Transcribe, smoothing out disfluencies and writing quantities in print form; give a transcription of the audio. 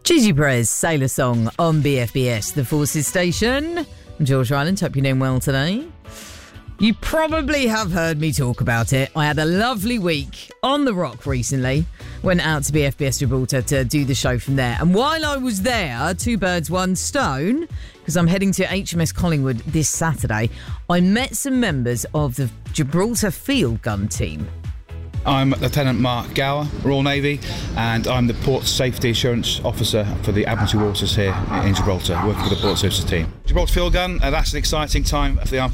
Gigi Perez, Sailor Song on BFBS, the Forces Station. I'm George Ryland, hope you're doing well today. You probably have heard me talk about it. I had a lovely week on the Rock recently. Went out to BFBS Gibraltar to do the show from there. And while I was there, two birds, one stone, because I'm heading to HMS Collingwood this Saturday, I met some members of the Gibraltar Field Gun Team. I'm Lieutenant Mark Gower, Royal Navy, and I'm the Port Safety Assurance Officer for the Admiralty Waters here in Gibraltar, working for the Port Services team. Gibraltar Field Gun, that's an exciting time for the Armed